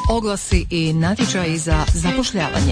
Oglasi i natječaji za zapošljavanje.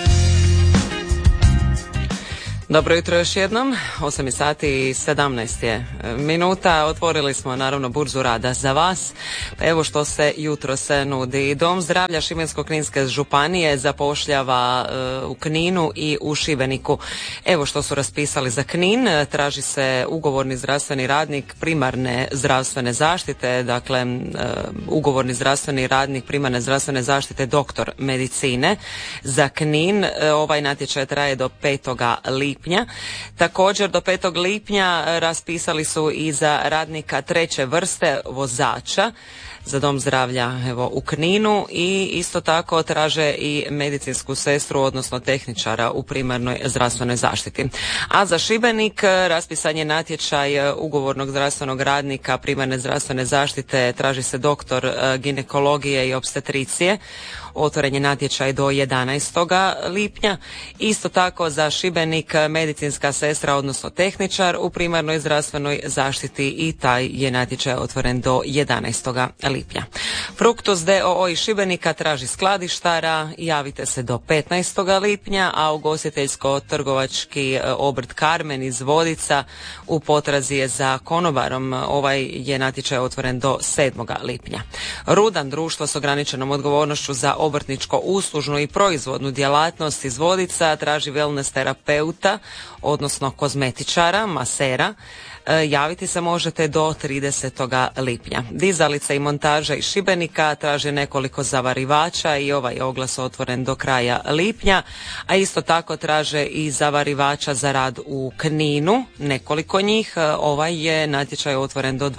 Dobro jutro još jednom, 8 sati i 17 je minuta. Otvorili smo naravno burzu rada za vas. Pa evo što se jutro se nudi. Dom zdravlja Šibensko-kninske županije zapošljava u Kninu i u Šibeniku. Evo što su raspisali za Knin. Traži se ugovorni zdravstveni radnik primarne zdravstvene zaštite, dakle ugovorni zdravstveni radnik primarne zdravstvene zaštite doktor medicine za Knin. Ovaj natječaj traje do 5. lipnja. Također do 5. lipnja raspisali su i za radnika treće vrste vozača za dom zdravlja evo u Kninu i isto tako traže i medicinsku sestru, odnosno tehničara u primarnoj zdravstvenoj zaštiti. A za Šibenik raspisan je natječaj ugovornog zdravstvenog radnika primarne zdravstvene zaštite, traži se doktor ginekologije i opstetricije. Otvoren je natječaj do 11. lipnja. Isto tako za Šibenik medicinska sestra, odnosno tehničar u primarnoj zdravstvenoj zaštiti i taj je natječaj otvoren do 11. lipnja. Fruktus d.o.o. iz Šibenika traži skladištara, javite se do 15. lipnja, a ugostiteljsko-trgovački obrt Karmen iz Vodica u potrazi je za konobarom. Ovaj je natječaj otvoren do 7. lipnja. Rudan, društvo s ograničenom odgovornošću za obrtničko uslužnu i proizvodnu djelatnost iz Vodica, traži wellness terapeuta, odnosno kozmetičara, masera. Javiti se možete do 30. lipnja. Dizalica i montaža iz Šibenika traže nekoliko zavarivača i ovaj oglas otvoren do kraja lipnja, a isto tako traže i zavarivača za rad u Kninu, nekoliko njih. Ovaj je natječaj otvoren do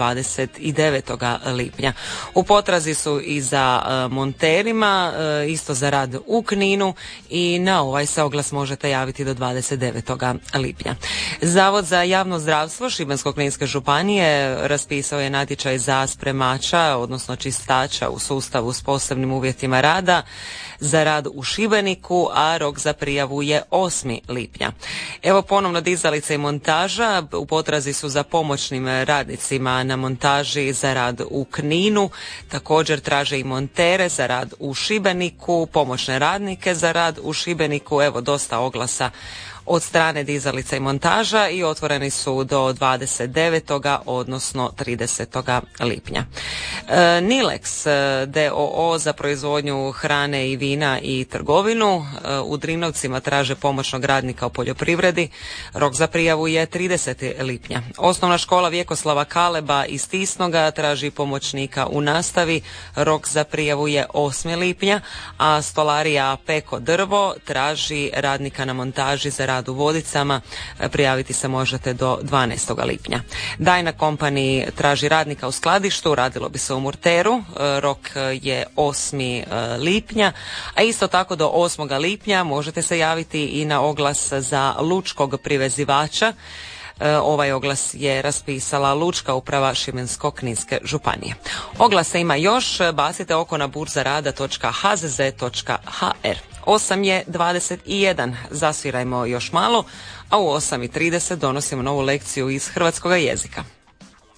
29. lipnja. U potrazi su i za monterima, isto za rad u Kninu i na ovaj se oglas možete javiti do 29. lipnja. Zavod za javno zdravstvo Šibensko-kninske županije raspisao je natječaj za spremača, odnosno čistača u sustavu s posebnim uvjetima rada za rad u Šibeniku, a rok za prijavu je 8. lipnja. Evo ponovno dizalica i montaža, u potrazi su za pomoćnim radnicima na montaži za rad u Kninu, također traže i montere za rad u Šibeniku, pomoćne radnike za rad u Šibeniku, evo dosta oglasa od strane dizalica i montaža i otvoreni su do 29. odnosno 30. lipnja. Nilex d.o.o. za proizvodnju hrane i vina i trgovinu u Drinovcima traže pomoćnog radnika u poljoprivredi. Rok za prijavu je 30. lipnja. Osnovna škola Vjekoslava Kaleba iz Tisnoga traži pomoćnika u nastavi. Rok za prijavu je 8. lipnja, a stolarija Peko drvo traži radnika na montaži za rad u Vodicama. Prijaviti se možete do 12. lipnja. Dajna Company traži radnika u skladištu, radilo bi se u Murteru, rok je 8. lipnja, a isto tako do 8. lipnja možete se javiti i na oglas za lučkog privezivača. Ovaj oglas je raspisala Lučka uprava Šibensko-kninske županije. Oglasa ima još, bacite oko na burzarada.hzz.hr. 8:21, zasvirajmo još malo, a u 8:30 donosimo novu lekciju iz hrvatskog jezika.